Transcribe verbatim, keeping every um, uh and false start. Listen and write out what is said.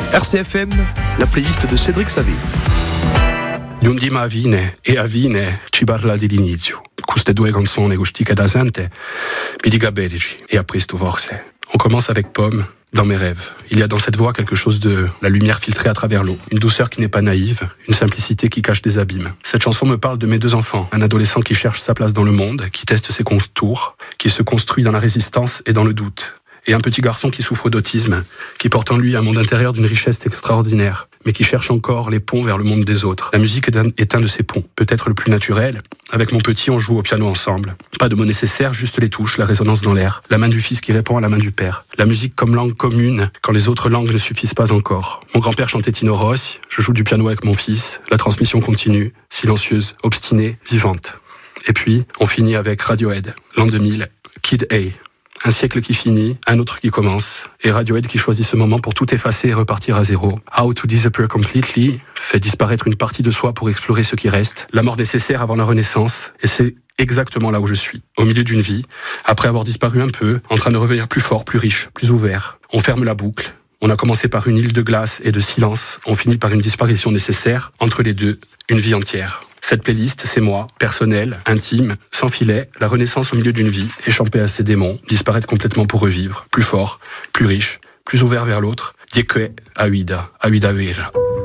R C F M, la playlist de Cédric Savé. Di un dì avvine e avvine ci parla dell'inizio. Queste due canzoni che da sente mi dica berici e a presto forse. On commence avec Pomme, dans mes rêves. Il y a dans cette voix quelque chose de la lumière filtrée à travers l'eau, une douceur qui n'est pas naïve, une simplicité qui cache des abîmes. Cette chanson me parle de mes deux enfants, un adolescent qui cherche sa place dans le monde, qui teste ses contours, qui se construit dans la résistance et dans le doute. Et un petit garçon qui souffre d'autisme, qui porte en lui un monde intérieur d'une richesse extraordinaire, mais qui cherche encore les ponts vers le monde des autres. La musique est un, est un de ces ponts, peut-être le plus naturel. Avec mon petit, on joue au piano ensemble. Pas de mots nécessaires, juste les touches, la résonance dans l'air. La main du fils qui répond à la main du père. La musique comme langue commune, quand les autres langues ne suffisent pas encore. Mon grand-père chantait Tino Rossi, je joue du piano avec mon fils. La transmission continue, silencieuse, obstinée, vivante. Et puis, on finit avec Radiohead, l'an deux mille, Kid A. Un siècle qui finit, un autre qui commence, et Radiohead qui choisit ce moment pour tout effacer et repartir à zéro. How to disappear completely fait disparaître une partie de soi pour explorer ce qui reste, la mort nécessaire avant la renaissance, et c'est exactement là où je suis, au milieu d'une vie, après avoir disparu un peu, en train de revenir plus fort, plus riche, plus ouvert. On ferme la boucle. On a commencé par une île de glace et de silence, on finit par une disparition nécessaire, entre les deux, une vie entière. Cette playlist, c'est moi, personnel, intime, sans filet, la renaissance au milieu d'une vie, échappée à ses démons, disparaître complètement pour revivre, plus fort, plus riche, plus ouvert vers l'autre. Dieke Aida, Aida Vera.